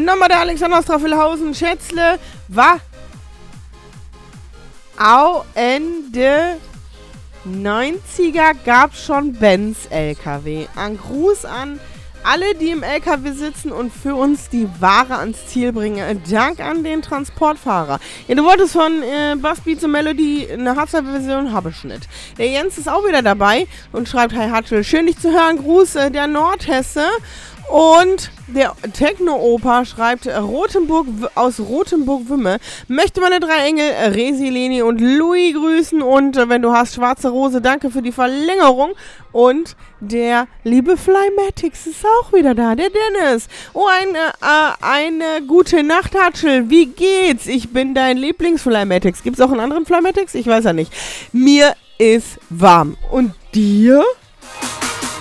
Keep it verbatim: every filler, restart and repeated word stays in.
Nochmal der Alexander aus Traffelhausen, Schätzle, war au Ende neunziger gab's schon Benz-L K W. Ein Gruß an alle, die im L K W sitzen und für uns die Ware ans Ziel bringen. Dank an den Transportfahrer. Ja, du wolltest von äh, Bassbeats und Melody eine Hardstyle-Version, habe ich nicht. Der Jens ist auch wieder dabei und schreibt, hi Hatschel, schön dich zu hören, Gruß äh, der Nordhesse. Und der Techno-Opa schreibt, Rothenburg aus Rothenburg-Wümme möchte meine drei Engel, Resi, Leni und Louis grüßen. Und äh, wenn du hast, Schwarze Rose, danke für die Verlängerung. Und der liebe Flymatics ist auch wieder da, der Dennis. Oh, eine, äh, eine gute Nacht, Hatschel. Wie geht's? Ich bin dein Lieblings-Flymatics. Gibt's auch einen anderen Flymatics? Ich weiß ja nicht. Mir ist warm. Und dir?